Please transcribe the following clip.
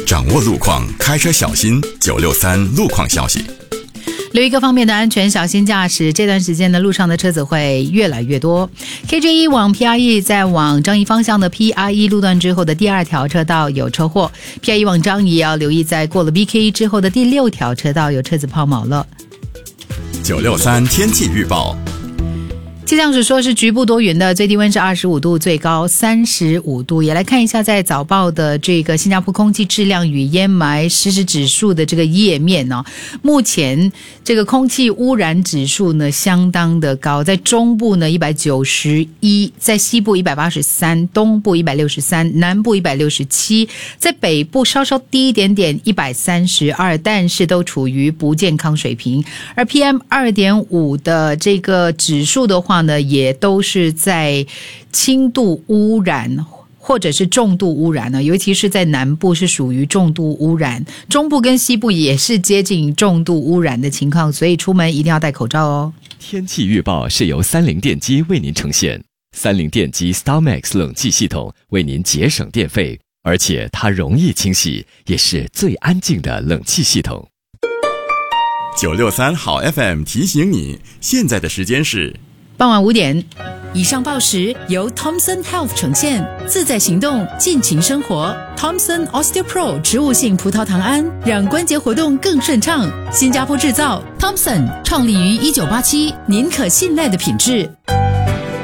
掌握路况，开车小心。963路况消息。 留意各方面的安全，小心驾驶。这段时间呢，路上的车子会越来越多。KJ1 往 PRE 在往张仪方向的 PRE 路段之后的第2条车道有车祸。PRE 往张仪要留意，在过了 BK 之后的第6条车道有车子抛锚了。 963天气预报。 气象署说是局部多云的，最低温是25度，最高35度。也来看一下在早报的这个新加坡空气质量与烟霾实时指数的这个页面哦。目前这个空气污染指数呢相当的高，在中部呢191，在西部183，东部163，南部167，在北部稍稍低一点点132，但是都处于不健康水平。而 PM2.5 的这个指数的话呢，也都是在轻度污染或者是重度污染呢，尤其是在南部是属于重度污染，中部跟西部也是接近重度污染的情况，所以出门一定要戴口罩哦。 天气预报是由30电机为您呈现，30电机 StarMax 冷气系统为您节省电费，而且它容易清洗，也是最安静的冷气系统。 963好 FM 提醒你，现在的时间是傍晚5点。 以上报时由 Thomson Health 呈现，自在行动，尽情生活。Thomson OsteoPro 植物性葡萄糖胺，让关节活动更顺畅。新加坡制造 ，Thomson 创立于1987，您可信赖的品质。